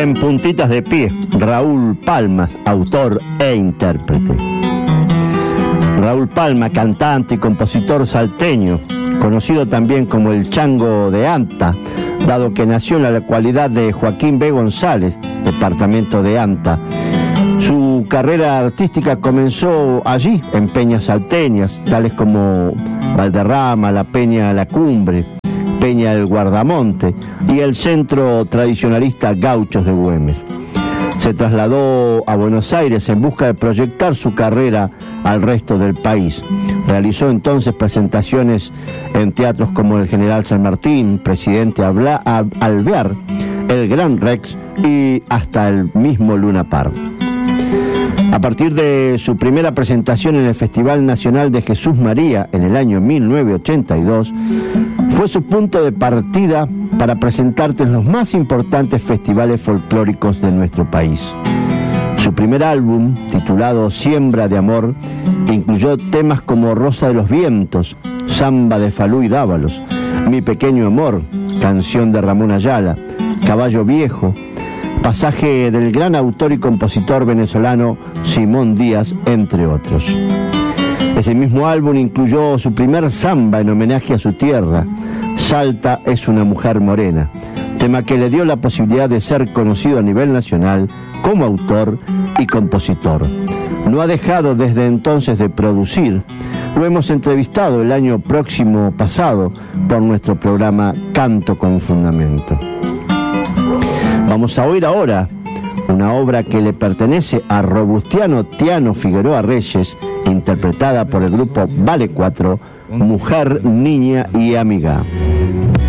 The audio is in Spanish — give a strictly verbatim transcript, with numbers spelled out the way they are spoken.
En Puntitas de Pie, Raúl Palmas, autor e intérprete. Raúl Palma, cantante y compositor salteño, conocido también como el Chango de Anta, dado que nació en la localidad de Joaquín B. González, departamento de Anta. Su carrera artística comenzó allí, en peñas salteñas, tales como Valderrama, la Peña La Cumbre, Peña El Guardamonte y el centro tradicionalista Gauchos de Güemes. Se trasladó a Buenos Aires en busca de proyectar su carrera al resto del país. Realizó entonces presentaciones en teatros como el General San Martín, Presidente Alvear, el Gran Rex y hasta el mismo Luna Park. A partir de su primera presentación en el Festival Nacional de Jesús María en el año mil novecientos ochenta y dos, fue su punto de partida para presentarte en los más importantes festivales folclóricos de nuestro país. Su primer álbum, titulado Siembra de Amor, incluyó temas como Rosa de los Vientos, Samba de Falú y Dávalos, Mi Pequeño Amor, canción de Ramón Ayala, Caballo Viejo, pasaje del gran autor y compositor venezolano Simón Díaz, entre otros. Ese mismo álbum incluyó su primer samba en homenaje a su tierra, Salta es una mujer morena, tema que le dio la posibilidad de ser conocido a nivel nacional como autor y compositor. No ha dejado desde entonces de producir. Lo hemos entrevistado el año próximo pasado por nuestro programa Canto con Fundamento. Vamos a oír ahora una obra que le pertenece a Robustiano Tiano Figueroa Reyes, interpretada por el grupo Vale Cuatro, Mujer, Niña y Amiga.